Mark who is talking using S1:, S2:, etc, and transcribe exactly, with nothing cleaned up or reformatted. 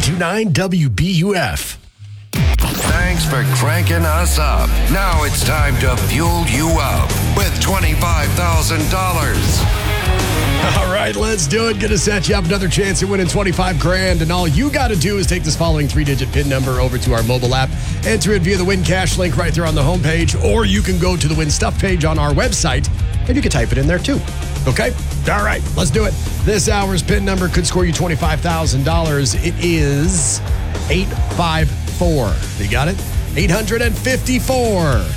S1: two nine W B U F.
S2: Thanks for cranking us up. Now it's time to fuel you up with twenty-five thousand dollars.
S1: All right, let's do it. Gonna set you up another chance at winning twenty-five grand. And all you got to do is take this following three-digit PIN number over to our mobile app, enter it via the Win Cash link right there on the homepage, or you can go to the Win Stuff page on our website, and you can type it in there too. Okay? All right, let's do it. This hour's PIN number could score you twenty-five thousand dollars. It is eight five four. You got it? eight hundred fifty-four.